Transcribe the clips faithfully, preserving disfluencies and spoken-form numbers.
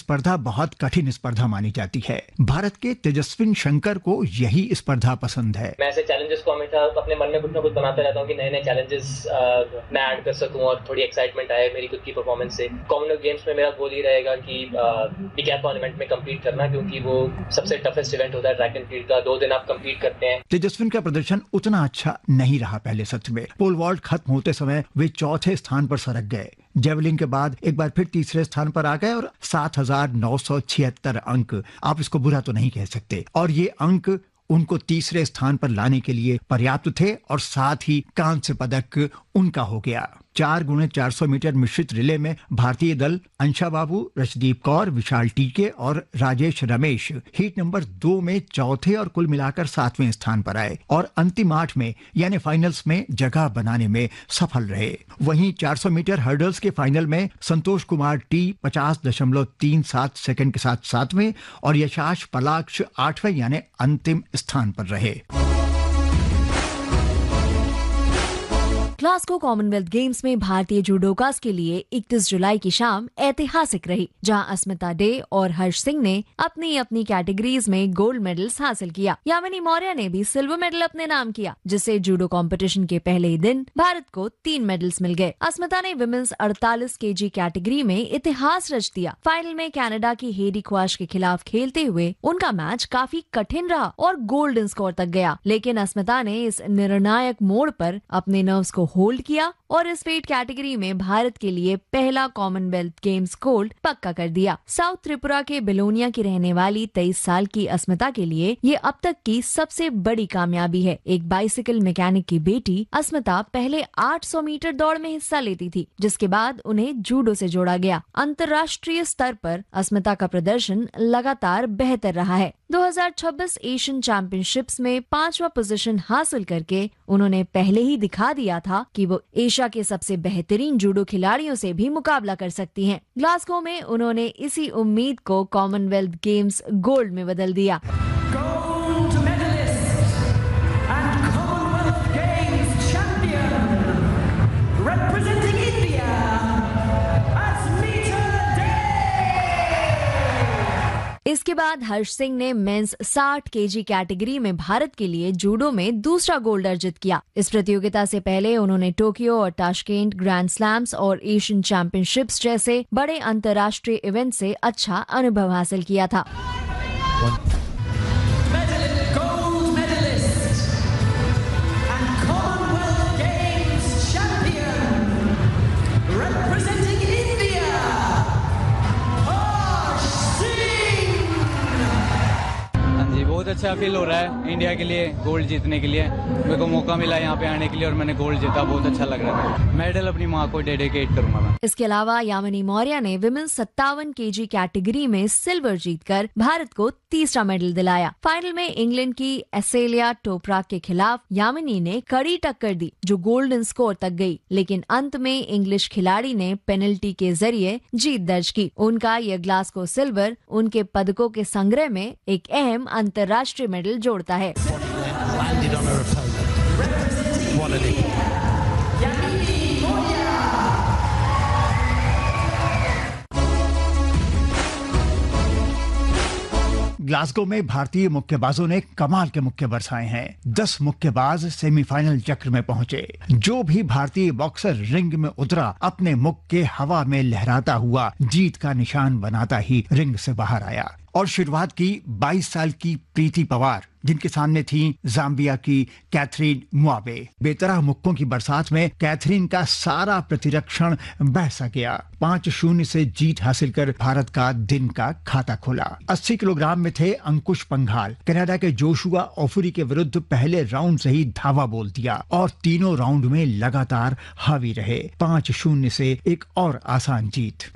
स्पर्धा बहुत कठिन स्पर्धा मानी जाती है। भारत के तेजस्विन शंकर को यही स्पर्धा पसंद है। मैं ऐसे चैलेंजेस को हमेशा अपने मन में कुछ ना कुछ बनाता रहता हूँ कि नए नए चैलेंजेस मैं ऐड कर सकूं और थोड़ी एक्साइटमेंट आए मेरी खुद की परफॉर्मेंस से। कॉमनवेल्थ गेम्स में मेरा गोल ही रहेगा कि डिकैथलॉन इवेंट में कंप्लीट करना, क्योंकि वो सबसे टफेस्ट इवेंट होता है ट्रैक एंड फील्ड का। दो दिन आप कंप्लीट करते हैं। तेजस्विन का प्रदर्शन उतना अच्छा नहीं रहा पहले सत्र में। पोल वॉल्ट खत्म होते समय वे चौथे स्थान पर सरक गए। जेवलिन के बाद एक बार फिर तीसरे स्थान पर आ गए और सात हजार नौ सौ छिहत्तर अंक, आप इसको बुरा तो नहीं कह सकते। और ये अंक उनको तीसरे स्थान पर लाने के लिए पर्याप्त थे और साथ ही कांस्य पदक उनका हो गया। चार गुणे चार सौ मीटर मिश्रित रिले में भारतीय दल अंशा बाबू, रशदीप कौर, विशाल टीके और राजेश रमेश हीट नंबर दो में चौथे और कुल मिलाकर सातवें स्थान पर आए और अंतिम आठ में यानी फाइनल्स में जगह बनाने में सफल रहे। वहीं चार सौ मीटर हर्डल्स के फाइनल में संतोष कुमार टी पचास दशमलव तीन सात सेकंड के साथ सातवें और यशाश पलाक्ष आठवें यानी अंतिम स्थान पर रहे। ग्लासगो कॉमनवेल्थ गेम्स में भारतीय जूडोकास के लिए इकतीस जुलाई की शाम ऐतिहासिक रही, जहां अस्मिता डे और हर्ष सिंह ने अपनी अपनी कैटेगरीज में गोल्ड मेडल्स हासिल किया। यामिनी मौर्य ने भी सिल्वर मेडल अपने नाम किया, जिससे जूडो कंपटीशन के पहले ही दिन भारत को तीन मेडल्स मिल गए। अस्मिता ने विमेंस अड़तालीस केजी कैटेगरी में इतिहास रच दिया। फाइनल में कनाडा की हेडी ख्वाश के खिलाफ खेलते हुए उनका मैच काफी कठिन रहा और गोल्डन स्कोर तक गया, लेकिन अस्मिता ने इस निर्णायक मोड़ पर अपने नर्व्स को होल्ड किया और इस वेट कैटेगरी में भारत के लिए पहला कॉमनवेल्थ गेम्स गोल्ड पक्का कर दिया। साउथ त्रिपुरा के बिलोनिया की रहने वाली तेईस साल की अस्मिता के लिए ये अब तक की सबसे बड़ी कामयाबी है। एक बाइसिकल मैकेनिक की बेटी अस्मिता पहले आठ सौ मीटर दौड़ में हिस्सा लेती थी, जिसके बाद उन्हें जूडो से जोड़ा गया। अंतर्राष्ट्रीय स्तर पर अस्मिता का प्रदर्शन लगातार बेहतर रहा है। दो हज़ार छब्बीस एशियन चैंपियनशिप्स में पांचवा पोजीशन हासिल करके उन्होंने पहले ही दिखा दिया था कि वो एशिया के सबसे बेहतरीन जूडो खिलाड़ियों से भी मुकाबला कर सकती हैं। ग्लासगो में उन्होंने इसी उम्मीद को कॉमनवेल्थ गेम्स गोल्ड में बदल दिया। इसके बाद हर्ष सिंह ने मेंस साठ केजी कैटेगरी में भारत के लिए जूडो में दूसरा गोल्ड अर्जित किया। इस प्रतियोगिता से पहले उन्होंने टोक्यो और ताशकेंट ग्रैंड स्लैम्स और एशियन चैंपियनशिप्स जैसे बड़े अंतर्राष्ट्रीय इवेंट से अच्छा अनुभव हासिल किया था। बहुत अच्छा फील हो रहा है इंडिया के लिए गोल्ड जीतने के लिए। मेरे को मौका मिला यहाँ पे आने के लिए और मैंने गोल्ड जीता, बहुत अच्छा लग रहा है। मेडल अपनी माँ को डेडिकेट करूंगा मैं। इसके अलावा यामिनी मौर्य ने विमेंस सत्तावन केजी कैटेगरी में सिल्वर जीतकर भारत को तीसरा मेडल दिलाया। फाइनल में इंग्लैंड की एसेलिया टोपराक के खिलाफ यामिनी ने कड़ी टक्कर दी, जो गोल्डन स्कोर तक गई, लेकिन अंत में इंग्लिश खिलाड़ी ने पेनल्टी के जरिए जीत दर्ज की। उनका यह ग्लासगो सिल्वर उनके पदकों के संग्रह में एक अहम अंतर्राष्ट्रीय मेडल जोड़ता है। ग्लासगो में भारतीय मुक्केबाजों ने कमाल के मुक्के बरसाए हैं। दस मुक्केबाज सेमीफाइनल चक्र में पहुंचे। जो भी भारतीय बॉक्सर रिंग में उतरा, अपने मुक्के हवा में लहराता हुआ जीत का निशान बनाता ही रिंग से बाहर आया। और शुरुआत की बाईस साल की प्रीति पवार, जिनके सामने थी जाम्बिया की कैथरीन मुआबे। बेतरह मुक्कों की बरसात में कैथरीन का सारा प्रतिरक्षण बह सा गया। पांच शून्य से जीत हासिल कर भारत का दिन का खाता खोला। अस्सी किलोग्राम में थे अंकुश पंघाल। कनाडा के जोशुआ ओफुरी के विरुद्ध पहले राउंड से ही धावा बोल दिया और तीनों राउंड में लगातार हावी रहे। पांच शून्य से एक और आसान जीत।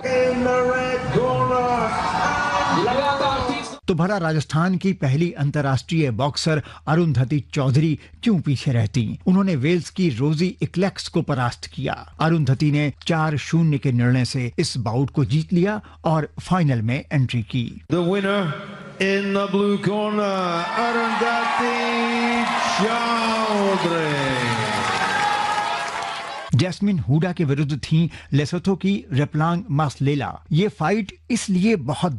तो भला राजस्थान की पहली अंतर्राष्ट्रीय बॉक्सर अरुंधति चौधरी क्यों पीछे रहती? उन्होंने वेल्स की रोजी इक्लेक्स को परास्त किया। अरुंधति ने चार शून्य के निर्णय से इस बाउट को जीत लिया और फाइनल में एंट्री की। The winner in the blue corner, Arundhati Chaudhary। Jasmine Hooda के विरुद्ध थी लेसोथो की रेपलांग मासलेला। ये फाइट इसलिए बहुत